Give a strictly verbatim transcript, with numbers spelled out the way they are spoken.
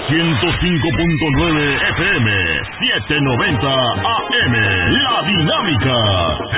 ciento cinco punto nueve F M, setecientos noventa A M. La Dinámica.